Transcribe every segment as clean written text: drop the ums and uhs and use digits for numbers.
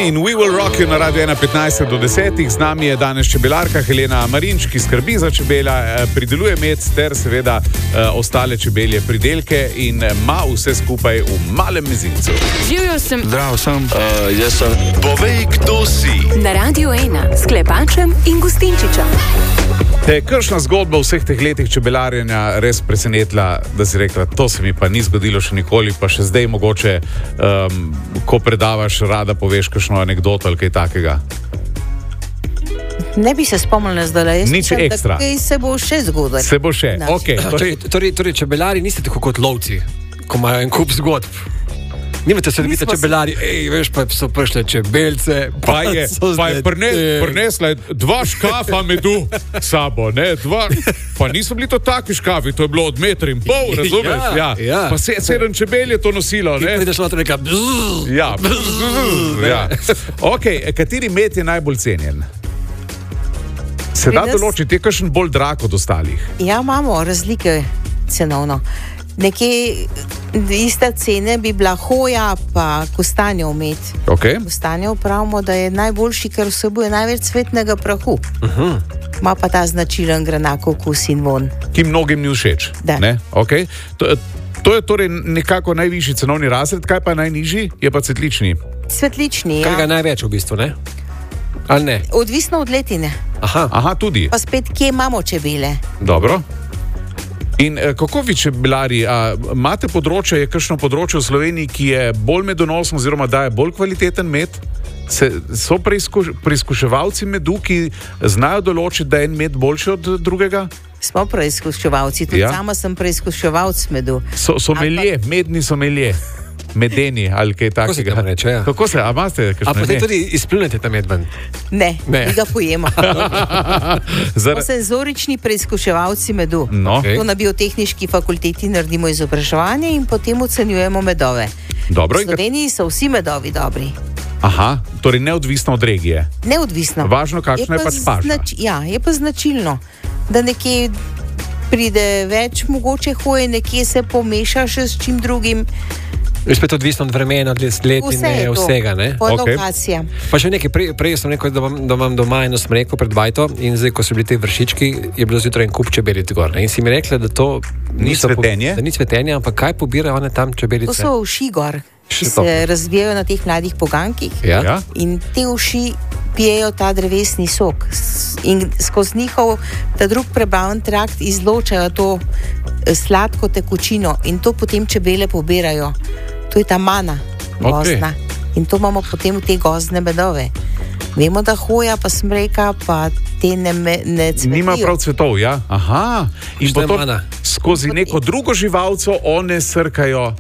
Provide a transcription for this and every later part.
In We Will Rock You na Radio 1.15 do 10. Z nami je danes čebelarka Helena Marinč, ki skrbi za čebela, prideluje med ter seveda ostale čebelje pridelke in ima vse skupaj v malem mezincu. Živjo sem. Zdrav sem. Jaz sem. Povej, kdo si. Na Radio 1 s Klepačem in Gustinčičem. Te je kakšna zgodba v vseh teh letih čebelarjenja res presenetila, da si rekla, to se mi pa ni zgodilo še nikoli, pa še zdaj mogoče, ko predavaš, rada poveš kakšno anekdoto ali kaj takega? Ne bi se spomnila zdaj, jaz Nič ekstra. Kaj se bo še zgodilo. Se bo še, ok. Torej, čebelari niste tako kot lovci, ko imajo en kup zgodb. Nimate se, da biste čebelari, veš, pa so prišle čebelce, Pa je prinesla 2 škafa medu sabo, ne, 2, pa niso bili to taki škafi, to je bilo od 1,5 metra, razumeš? Ja. Pa 7 čebel je to nosilo, ne? In prideš noter neka Ja. Ok, kateri med je najbolj cenjen? Se da določiti, je kakšen bolj drag od ostalih? Ja, imamo razlike cenovno. Nekje ista cene bi bila hoja pa kostanjev med. Ok. Kostanjev pravimo, da je najboljši, ker vsebuje največ cvetnega prahu. Ima pa ta značilen granakov okus in von. Ki mnogim ni všeč. Da. Ne? Okay. To je torej nekako najvišji cenovni razred, kaj pa najnižji? Je pa cvetlični. Cvetlični, Kaj ga ja. največ v bistvu, ne? Ali ne? Odvisno od letine. Aha, tudi. Pa spet, kje imamo čebele. Dobro. In kako vi čebelari, imate področje, je kakšno področje v Sloveniji, ki je bolj medonosno oziroma daje bolj kvaliteten med? So preizkuševalci medu, ki znajo določiti, da je en med boljši od drugega? Smo preizkuševalci, tudi sama sem preizkuševalc medu. Somelje, medni somelje. Medeni ali kaj takega. Kako se tamo reče, ja. Kako se, a imate kakšno A potem ime? tudi izpljunete ta med ven? Ne, mi ga pojemo. Smo Zar- senzorični preizkuševalci medu. No, Okej. To na biotehniški fakulteti naredimo izobraževanje in potem ocenjujemo medove. dobro. V Sloveniji so vsi medovi dobri. Aha, torej neodvisno od regije. Neodvisno. Važno, kakšna je pač paša. Ja, je pa značilno, da nekje pride več mogoče hoje, nekje se pomeša še s čim drugim. Je spet odvisno od vremena, od Vse letine, je to. vsega, ne? Po Okej. lokacijam. Pa še nekaj, prej sem rekel, da imam doma eno smreko pred bajto in zdaj, ko so bili te vršički, je bilo zjutraj en kup čebelic gor. Ne? In si mi rekla, da to Ni cvetenje? Da ni cvetenje, ampak kaj pobirajo one tam čebelice? To so uši gor, ki Še to. se razvijajo na teh mladih pogankih. Ja? Ja? In te uši pijejo ta drevesni sok in skozi njihov ta drug prebavni trakt izločajo to sladko tekočino in to potem čebele pobirajo. To je ta mana gozna. In to imamo potem v te gozne medove. Vemo, da hoja pa smreka pa te ne cvetijo. Nima prav cvetov, ja? Aha. In Šta je potem mana? skozi neko drugo živalco one srkajo.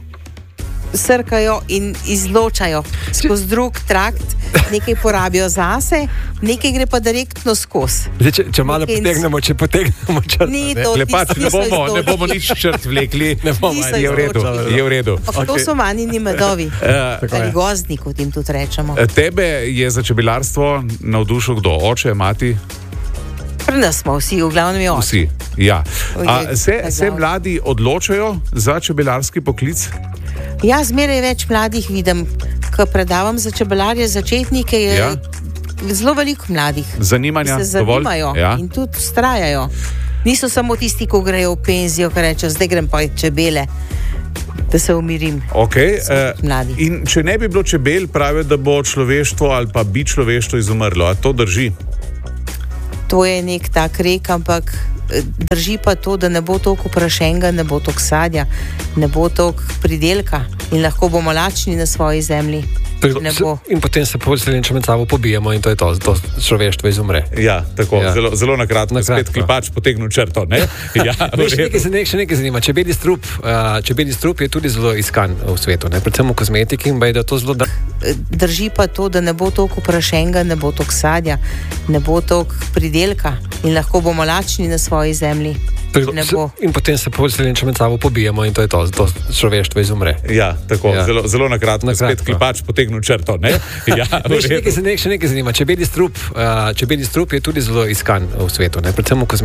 Srkajo in izločajo skozi drug trakt, nekaj porabijo zase, nekaj gre pa direktno skozi. Zdaj, če malo Nekaj potegnemo črto. Ni ne? to Klepač, tisti, ki so ne bomo nič črt vlekli. Ne bomo, Niso Je v redu, izločili. je v redu. Ampak to so manjini medovi, Tako ali je. gozdni, kot jim tudi rečemo. Tebe je za čebelarstvo navdušil kdo? Oče, mati? Pri nas smo vsi, v glavnem je oče. Vsi. Ja. Ojej, Se mladi odločajo za čebelarski poklic? Ja, zmeraj več mladih vidim, ko predavam za čebelarje začetnike, je Ja. zelo veliko mladih. Zanimanja Ki se dovolj? zanimajo Ja. in tudi vztrajajo. Niso samo tisti, ko grejo v penzijo, ki rečejo, zdaj grem pa čebele, da se umirim. Okay, So mladi. in če ne bi bilo čebel, pravijo, da bo človeštvo ali pa bi človeštvo izumrlo. A to drži? To je nek tak rek, ampak drži pa to, da ne bo toliko prašenga, ne bo toliko sadja, ne bo toliko pridelka in lahko bomo lačni na svoji zemlji. Ne bo. In potem se posledično med sabo pobijemo in to je to človeštvo izumre. Ja, tako, Ja. Zelo na kratko, spet Klepač potegnil črto. Ne? Ja, v redu. Še nekaj zanima. Čebelji strup je tudi zelo iskan v svetu, ne? Predvsem v kozmetiki in da to zelo Drži pa to, da ne bo toliko prašenga, ne bo toliko sadja, ne bo toliko pridelka in lahko bomo lačni na svoji zemlji. Ne bo. In potem se posledično med sabo pobijemo in to je to človeštvo izumre. Ja, tako, Ja. Zelo na kratko, spet Klepač potegnil črto. Ne? Ja, v redu. Še nekaj zanima. Čebelji strup je tudi zelo iskan v svetu, ne? Predvsem v kozmetiki.